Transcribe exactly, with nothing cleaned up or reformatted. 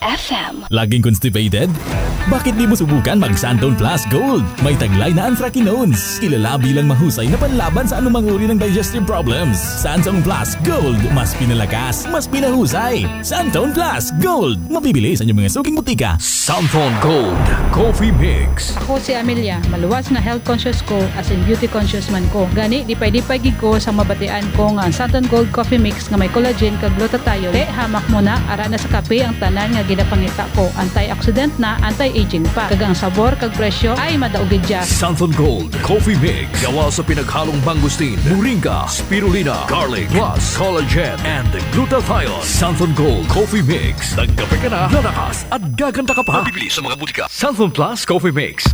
F M. Laging constipated? Bakit di mo subukan mag Santon Plus Gold? May taglay na anthracinones. Kilala bilang mahusay na panlaban sa anumang uri ng digestive problems. Santon Plus Gold. Mas pinalakas, mas pinahusay. Santon Plus Gold. Mabibili sa inyong mga suking butika. Santon Gold Coffee Mix. Ako si Amelia, maluwas na health conscious ko as in beauty conscious man ko. Gani, dipay-dipay gid ko sa mabatian ko nga Santon Gold Coffee Mix nga may collagen kag glutathione. Te, hamak mo na, ara na sa kape ang tanan nga ginapangita ko. Antioxidant na, anti-aging pa. Kag ang sabor kag presyo ay madaugid dya. Santon Gold Coffee Mix. Gawa sa pinaghalong mangustin, moringa, spirulina, garlic, plus collagen and glutathione. Santon Gold Coffee Mix. Nagkape ka na, lalakas at gaganda ka pa. Mabibili sa mga butika. Santon Plus Coffee Mix.